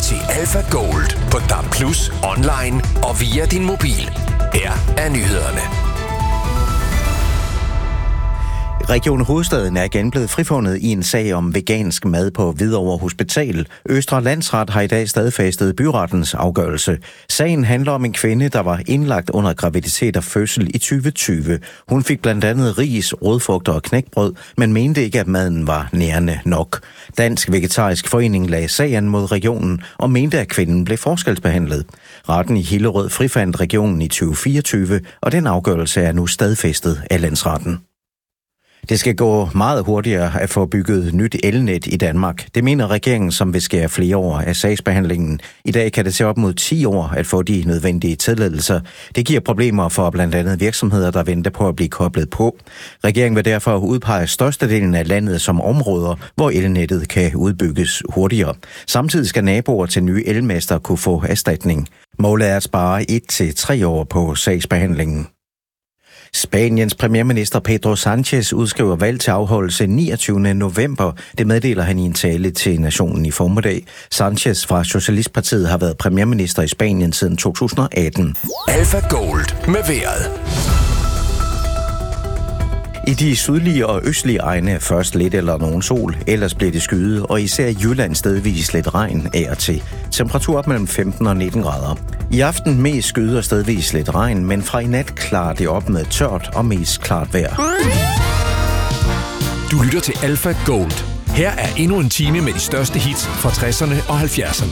til Alpha Gold på DAB+, online og via din mobil. Her er nyhederne. Region Hovedstaden er igen blevet frifundet i en sag om vegansk mad på Hvidovre Hospital. Østre Landsret har i dag stadfæstet byrettens afgørelse. Sagen handler om en kvinde, der var indlagt under graviditet og fødsel i 2020. Hun fik blandt andet ris, rødfrugter og knækbrød, men mente ikke, at maden var nærende nok. Dansk Vegetarisk Forening lagde sagen mod regionen og mente, at kvinden blev forskelsbehandlet. Retten i Hillerød frifandt regionen i 2024, og den afgørelse er nu stadfæstet af landsretten. Det skal gå meget hurtigere at få bygget nyt elnet i Danmark. Det mener regeringen, som vil skære flere år af sagsbehandlingen. I dag kan det tage op mod 10 år at få de nødvendige tilladelser. Det giver problemer for blandt andet virksomheder, der venter på at blive koblet på. Regeringen vil derfor udpege størstedelen af landet som områder, hvor elnettet kan udbygges hurtigere. Samtidig skal naboer til nye elmaster kunne få erstatning. Målet er at spare 1-3 år på sagsbehandlingen. Spaniens premierminister Pedro Sánchez udskriver valg til afholdelse 29. november. Det meddeler han i en tale til nationen i formiddag. Sánchez fra Socialistpartiet har været premierminister i Spanien siden 2018. Alpha Gold med vejret. I de sydlige og østlige egne først lidt eller nogen sol, ellers bliver det skyet, og især i Jylland stedvis lidt regn af og til. Temperatur op mellem 15 og 19 grader. I aften mest skyet og stedvis lidt regn, men fra i nat klarer det op med tørt og mest klart vejr. Du lytter til Alpha Gold. Her er endnu en time med de største hits fra 60'erne og 70'erne.